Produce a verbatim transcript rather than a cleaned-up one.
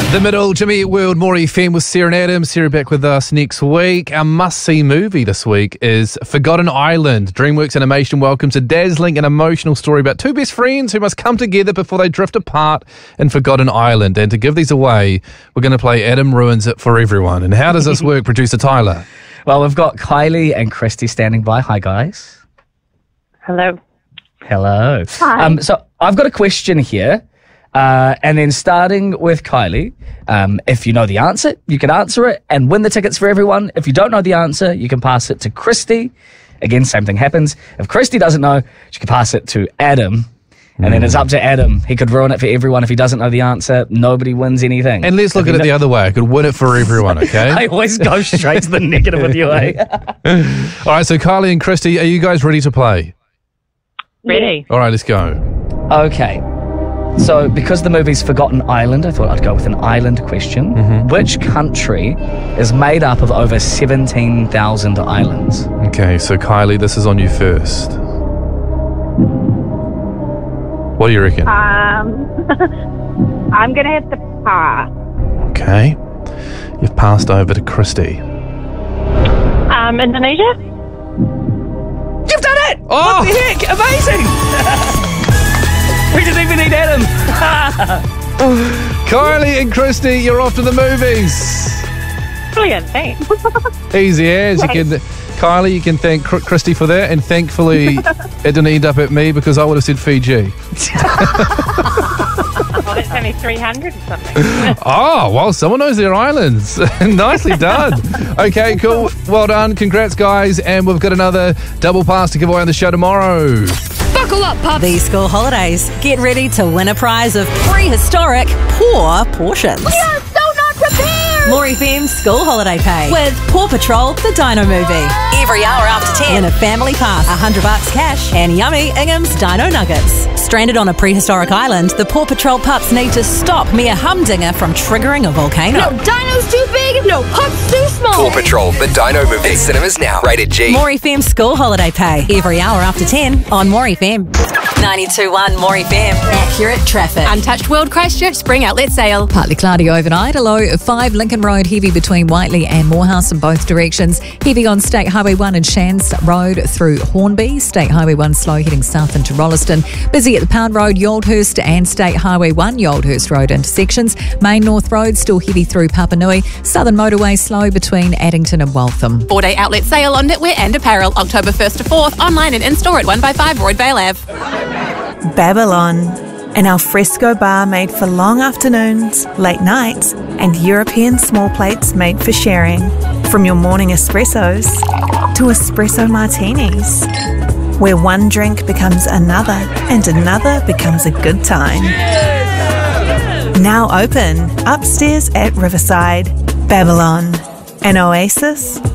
The Middle, Jimmy Eat World, More F M with Sarah and Adam. Sarah back with us next week. Our must-see movie this week is Forgotten Island. DreamWorks Animation welcomes a dazzling and emotional story about two best friends who must come together before they drift apart in Forgotten Island. And to give these away, we're going to play Adam Ruins It for everyone. And how does this work, producer Tyler? Well, we've got Kylie and Christy standing by. Hi, guys. Hello. Hello. Hi. Um, so I've got a question here. Uh, and then starting with Kylie, um, if you know the answer, you can answer it and win the tickets for everyone. If you don't know the answer, you can pass it to Christy. Again, same thing happens. If Christy doesn't know, she can pass it to Adam. And mm. then it's up to Adam. He could ruin it for everyone. If he doesn't know the answer, nobody wins anything. And let's look at it the other way. I could win it for everyone, okay? I always go straight to the negative with you, eh? All right, so Kylie and Christy, are you guys ready to play? Ready. All right, let's go. Okay. So, because the movie's Forgotten Island, I thought I'd go with an island question. Mm-hmm. Which country is made up of over seventeen thousand islands? Okay, so Kylie, this is on you first. What do you reckon? Um, I'm going to have to pass. Okay. You've passed over to Christy. Um, Indonesia? You've done it! Oh! What the heck? Amazing! We didn't even need Adam. Kylie and Christy, you're off to the movies. Brilliant, thanks. Easy as. You can, Kylie, you can thank Christy for that, and thankfully it didn't end up at me because I would have said Fiji. Oh, that's only three hundred or something. Oh, well, someone knows their islands. Nicely done. Okay, cool. Well done. Congrats, guys. And we've got another double pass to give away on the show tomorrow. Buckle up, pups. These school holidays, get ready to win a prize of prehistoric poor portions. We are so not prepared! More F M School Holiday Pay with Paw Patrol, the Dino Movie. Every hour after ten, win a family pass, a hundred bucks cash, and yummy Ingham's Dino Nuggets. Stranded on a prehistoric island, the Paw Patrol pups need to stop Mia Humdinger from triggering a volcano. No dino's too big, no pups too small. Paw Patrol, the Dino Movie. In cinemas now. Rated G. More F M School Holiday Pay. Every hour after ten on More F M. ninety-two point one More F M. Accurate traffic. Untouched World Christchurch Spring Outlet Sale. Partly cloudy overnight. A low of five Lincoln Road, heavy between Whiteley and Morehouse in both directions. Heavy on State Highway one and Shands Road through Hornby. State Highway one slow heading south into Rolleston. Busy at the Pound Road, Yoldhurst and State Highway one, Yoldhurst Road intersections. Main North Road still heavy through Papanui. Southern Motorway slow between Addington and Waltham. Four-day outlet sale on knitwear and apparel. October first to fourth. Online and in-store at one by five Roydvale Avenue. Babylon, an alfresco bar made for long afternoons, late nights, and European small plates made for sharing. From your morning espressos to espresso martinis, where one drink becomes another and another becomes a good time. Now open upstairs at Riverside. Babylon, an oasis